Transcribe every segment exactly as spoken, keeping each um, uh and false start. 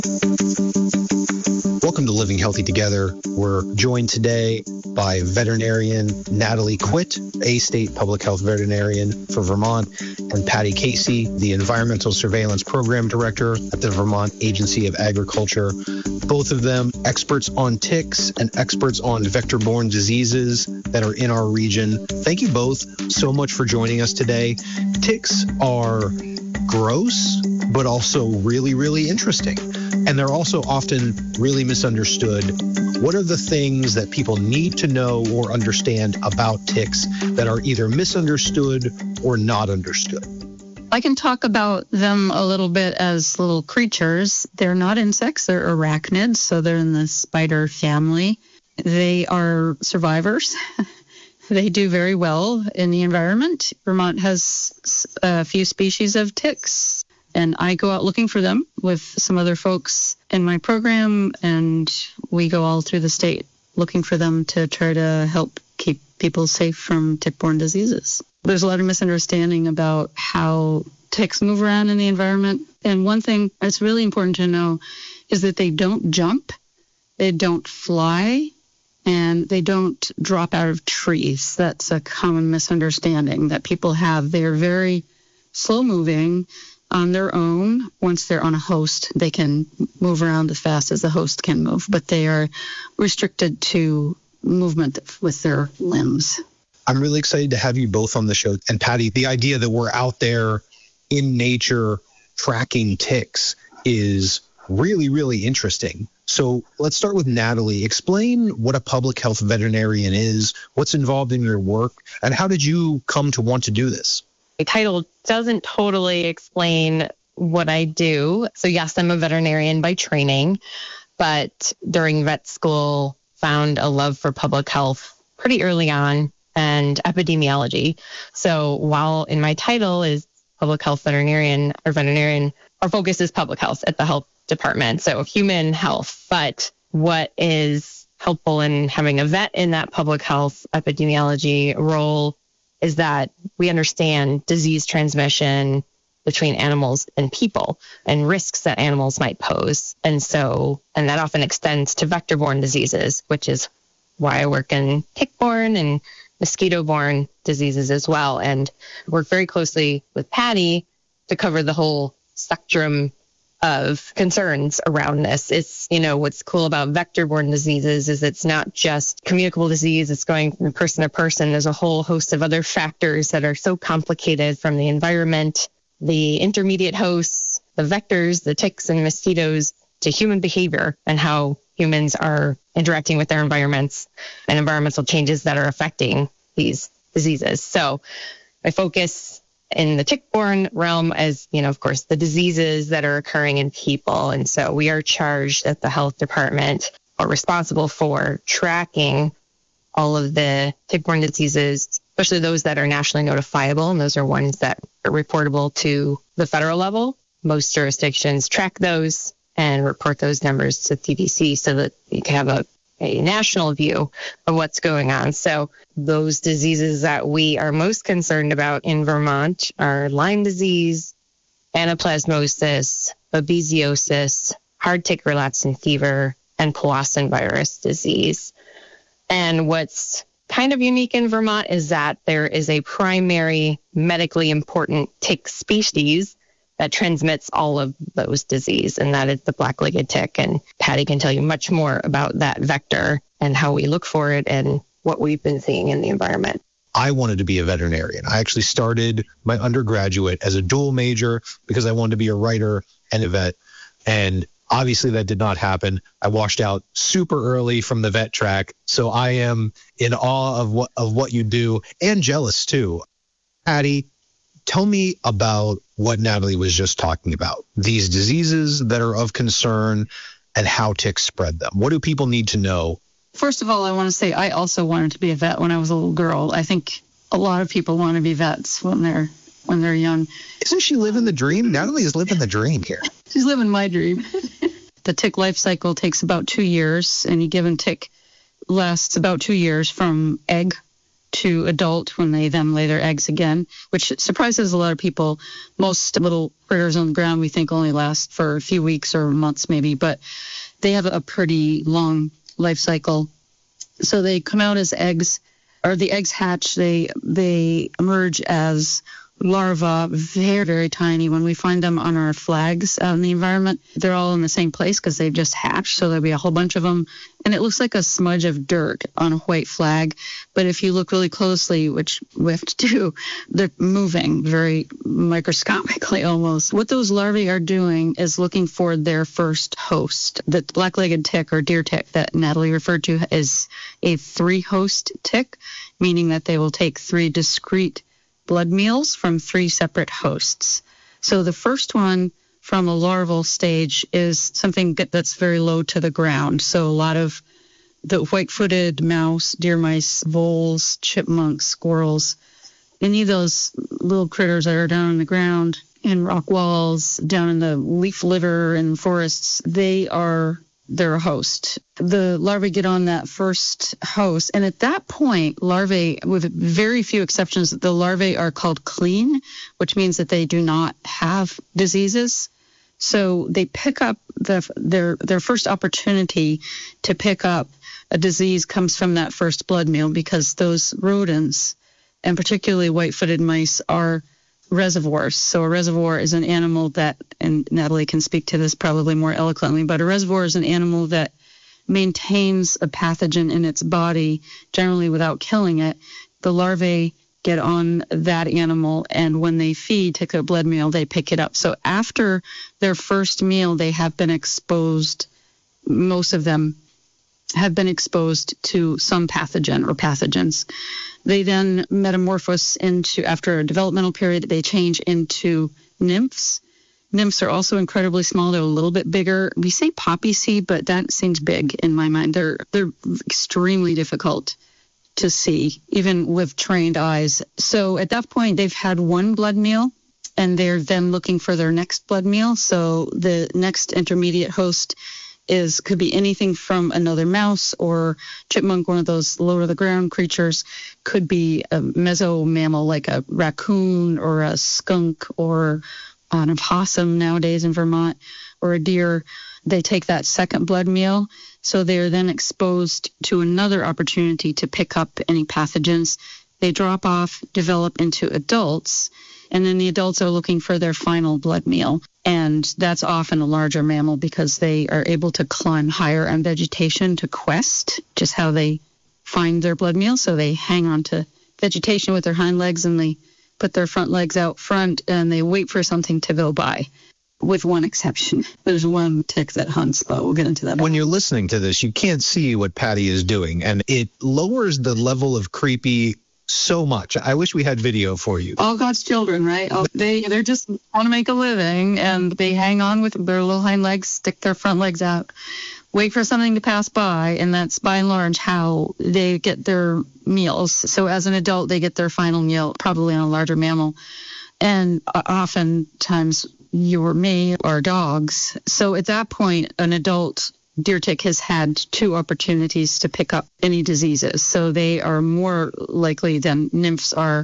Welcome to Living Healthy Together. We're joined today by veterinarian Natalie Quitt, a state public health veterinarian for Vermont, and Patty Casey, the Environmental Surveillance Program Director at the Vermont Agency of Agriculture. Both of them experts on ticks and experts on vector-borne diseases that are in our region. Thank you both so much for joining us today. Ticks are gross, but also really, really interesting. And they're also often really misunderstood. What are the things that people need to know or understand about ticks that are either misunderstood or not understood? I can talk about them a little bit as little creatures. They're not insects, they're arachnids, so they're in the spider family. They are survivors. They do very well in the environment. Vermont has a few species of ticks, and I go out looking for them with some other folks in my program, and we go all through the state looking for them to try to help keep people safe from tick-borne diseases. There's a lot of misunderstanding about how ticks move around in the environment, and one thing that's really important to know is that they don't jump, they don't fly, and they don't drop out of trees. That's a common misunderstanding that people have. They're very slow-moving on their own. Once they're on a host, they can move around as fast as the host can move, but they are restricted to movement with their limbs. I'm really excited to have you both on the show. And Patty, the idea that we're out there in nature tracking ticks is really, really interesting. So let's start with Natalie. Explain what a public health veterinarian is, what's involved in your work, and how did you come to want to do this? My title doesn't totally explain what I do. So yes, I'm a veterinarian by training, but during vet school, found a love for public health pretty early on and epidemiology. So while in my title is public health veterinarian or veterinarian, our focus is public health at the health department, so human health. But what is helpful in having a vet in that public health epidemiology role is that we understand disease transmission between animals and people and risks that animals might pose. And so, and that often extends to vector-borne diseases, which is why I work in tick-borne and mosquito-borne diseases as well, and work very closely with Patty to cover the whole spectrum of concerns around this. It's, you know, what's cool about vector-borne diseases is it's not just communicable disease. It's going from person to person. There's a whole host of other factors that are so complicated, from the environment, the intermediate hosts, the vectors, the ticks and mosquitoes, to human behavior and how humans are interacting with their environments and environmental changes that are affecting these diseases. So my focus in the tick-borne realm as, you know, of course, the diseases that are occurring in people. And so we are charged at the health department, or responsible for tracking all of the tick-borne diseases, especially those that are nationally notifiable. And those are ones that are reportable to the federal level. Most jurisdictions track those and report those numbers to C D C so that you can have a a national view of what's going on. So those diseases that we are most concerned about in Vermont are Lyme disease, anaplasmosis, babesiosis, hard tick relapsing fever, and Powassan virus disease. And what's kind of unique in Vermont is that there is a primary medically important tick species that transmits all of those disease, and that is the black-legged tick. And Patty can tell you much more about that vector and how we look for it and what we've been seeing in the environment. I wanted to be a veterinarian. I actually started my undergraduate as a dual major because I wanted to be a writer and a vet. And obviously that did not happen. I washed out super early from the vet track. So I am in awe of what of what you do, and jealous too. Patty, tell me about what Natalie was just talking about, these diseases that are of concern and how ticks spread them. What do people need to know? First of all, I want to say I also wanted to be a vet when I was a little girl. I think a lot of people want to be vets when they're when they're young. Isn't she living the dream? Natalie is living the dream here. She's living my dream. The tick life cycle takes about two years. Any given tick lasts about two years from egg to adult when they then lay their eggs again, which surprises a lot of people. Most little critters on the ground we think only last for a few weeks or months maybe, but they have a pretty long life cycle. So they come out as eggs, or the eggs hatch, they they emerge as larvae, very, very tiny. When we find them on our flags out in the environment, they're all in the same place because they've just hatched. So there'll be a whole bunch of them. And it looks like a smudge of dirt on a white flag. But if you look really closely, which we have to do, they're moving very microscopically almost. What those larvae are doing is looking for their first host. The black-legged tick or deer tick that Natalie referred to is a three-host tick, meaning that they will take three discrete blood meals from three separate hosts. So the first one from a larval stage is something that's very low to the ground. So a lot of the white-footed mouse, deer mice, voles, chipmunks, squirrels, any of those little critters that are down on the ground in rock walls, down in the leaf litter and forests, they are their host. The larvae get on that first host, and at that point, larvae, with very few exceptions, the larvae are called clean, which means that they do not have diseases. So they pick up the, their their first opportunity to pick up a disease comes from that first blood meal, because those rodents, and particularly white-footed mice, are reservoirs. So a reservoir is an animal that, and Natalie can speak to this probably more eloquently, but a reservoir is an animal that maintains a pathogen in its body, generally without killing it. The larvae get on that animal, and when they feed, take their blood meal, they pick it up. So after their first meal, they have been exposed, most of them have been exposed to some pathogen or pathogens. They then metamorphose into, after a developmental period, they change into nymphs. Nymphs are also incredibly small. They're a little bit bigger. We say poppy seed, but that seems big in my mind. They're they're extremely difficult to see, even with trained eyes. So at that point, they've had one blood meal, and they're then looking for their next blood meal. So the next intermediate host is could be anything from another mouse or chipmunk, one of those low to the ground creatures, could be a meso mammal like a raccoon or a skunk or an opossum nowadays in Vermont, or a deer. They take that second blood meal, so they're then exposed to another opportunity to pick up any pathogens. They drop off, develop into adults, and then the adults are looking for their final blood meal. And that's often a larger mammal because they are able to climb higher on vegetation to quest, just how they find their blood meal. So they hang on to vegetation with their hind legs, and they put their front legs out front, and they wait for something to go by, with one exception. There's one tick that hunts, but we'll get into that. When you're listening to this, you can't see what Patty is doing, and it lowers the level of creepy so much. I wish we had video for you. All God's children, right? Oh, they they're just want to make a living, and they hang on with their little hind legs, stick their front legs out, wait for something to pass by, and that's by and large how they get their meals. So as an adult, they get their final meal, probably on a larger mammal, and oftentimes you or me or dogs. So at that point, an adult deer tick has had two opportunities to pick up any diseases. So they are more likely than nymphs are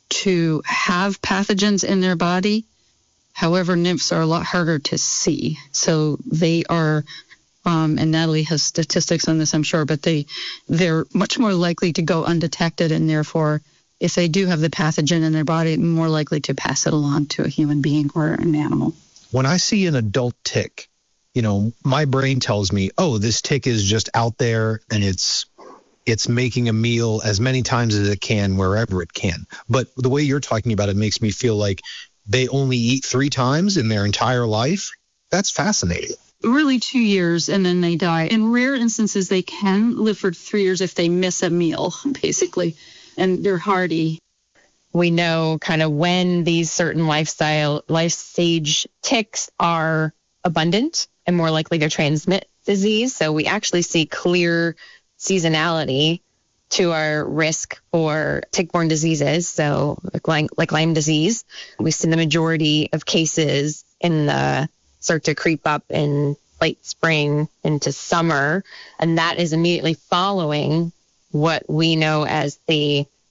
to have pathogens in their body. However, nymphs are a lot harder to see. So they are, um, and Natalie has statistics on this, I'm sure, but they, they're much more likely to go undetected, and therefore, if they do have the pathogen in their body, more likely to pass it along to a human being or an animal. When I see an adult tick, you know, my brain tells me, oh, this tick is just out there and it's it's making a meal as many times as it can wherever it can. But the way you're talking about it makes me feel like they only eat three times in their entire life. That's fascinating. Really two years and then they die. In rare instances, they can live for three years if they miss a meal, basically, and they're hardy. We know kind of when these certain lifestyle, life stage ticks are abundant and more likely to transmit disease. So we actually see clear seasonality to our risk for tick-borne diseases. So like Lyme, like Lyme disease, we see the majority of cases in the start to creep up in late spring into summer. And that is immediately following what we know as the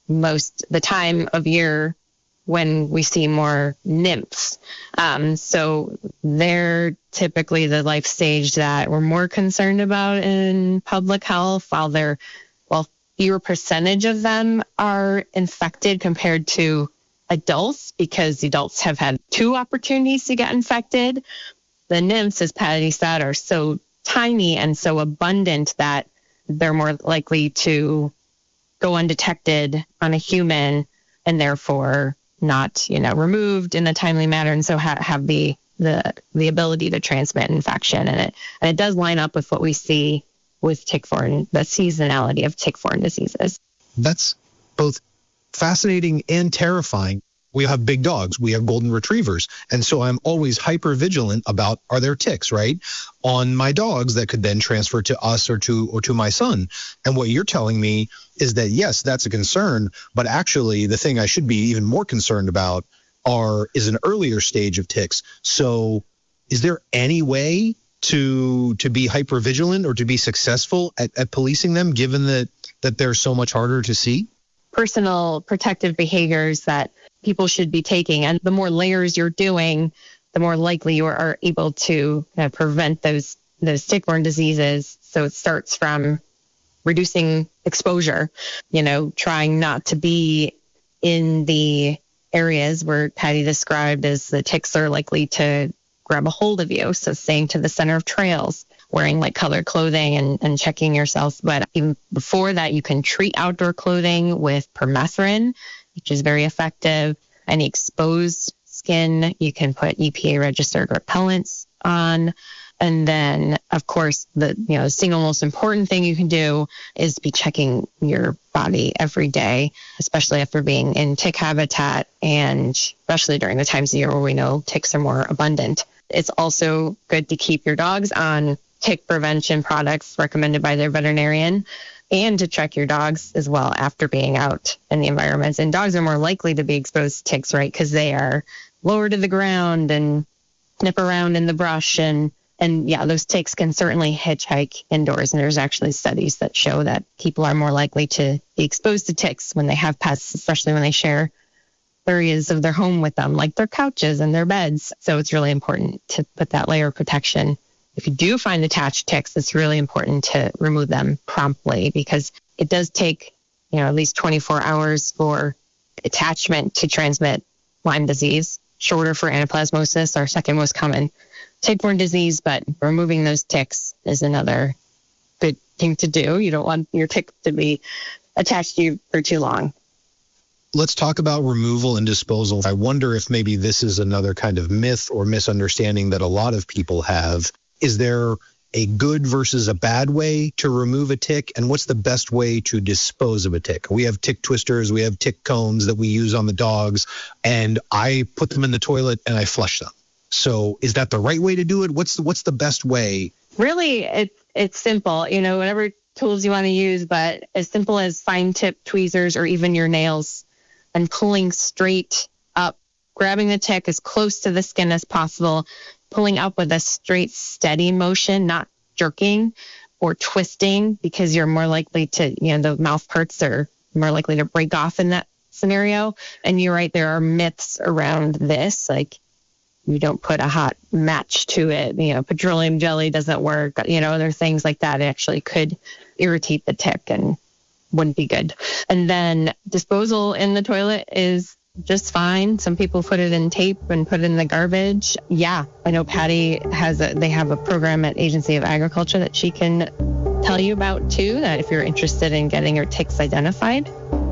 most the time of year when we see more nymphs. Um, so they're typically the life stage that we're more concerned about in public health, while they're, well, fewer percentage of them are infected compared to adults, because the adults have had two opportunities to get infected. The nymphs, as Patty said, are so tiny and so abundant that they're more likely to go undetected on a human and therefore not, you know, removed in a timely manner, and so ha- have the the the ability to transmit infection. And it and it does line up with what we see with tick-borne, the seasonality of tick-borne diseases. That's both fascinating and terrifying. We have big dogs. We have golden retrievers. And so I'm always hyper vigilant about, are there ticks, right, on my dogs that could then transfer to us or to or to my son. And what you're telling me is that, yes, that's a concern, but actually the thing I should be even more concerned about are is an earlier stage of ticks. So is there any way to to be hyper vigilant or to be successful at, at policing them, given that that they're so much harder to see? Personal protective behaviors that people should be taking. And the more layers you're doing, the more likely you are able to uh, prevent those those tick-borne diseases. So it starts from reducing exposure, you know, trying not to be in the areas where Patty described as the ticks are likely to grab a hold of you. So staying to the center of trails, wearing like colored clothing and, and checking yourself. But even before that, you can treat outdoor clothing with permethrin, which is very effective. Any exposed skin, you can put E P A registered repellents on. And then, of course, the you know single most important thing you can do is be checking your body every day, especially after being in tick habitat, and especially during the times of year where we know ticks are more abundant. It's also good to keep your dogs on tick prevention products recommended by their veterinarian, and to check your dogs as well after being out in the environments. And dogs are more likely to be exposed to ticks, right, because they are lower to the ground and nip around in the brush. And, and yeah, those ticks can certainly hitchhike indoors. And there's actually studies that show that people are more likely to be exposed to ticks when they have pets, especially when they share areas of their home with them, like their couches and their beds. So it's really important to put that layer of protection. If you do find attached ticks, it's really important to remove them promptly, because it does take, you know, at least twenty-four hours for attachment to transmit Lyme disease, shorter for anaplasmosis, our second most common tick-borne disease, but removing those ticks is another good thing to do. You don't want your tick to be attached to you for too long. Let's talk about removal and disposal. I wonder if maybe this is another kind of myth or misunderstanding that a lot of people have. Is there a good versus a bad way to remove a tick? And what's the best way to dispose of a tick? We have tick twisters, we have tick combs that we use on the dogs, and I put them in the toilet and I flush them. So is that the right way to do it? What's the, what's the best way? Really, it's, it's simple, you know, whatever tools you want to use, but as simple as fine tip tweezers or even your nails, and pulling straight up, grabbing the tick as close to the skin as possible, pulling up with a straight, steady motion, not jerking or twisting, because you're more likely to, you know, the mouth parts are more likely to break off in that scenario. And you're right, there are myths around this, like you don't put a hot match to it, you know, petroleum jelly doesn't work, you know, other things like that actually could irritate the tick and wouldn't be good. And then disposal in the toilet is just fine. Some people put it in tape and put it in the garbage. Yeah, I know Patty has a, they have a program at Agency of Agriculture that she can tell you about too, that if you're interested in getting your ticks identified.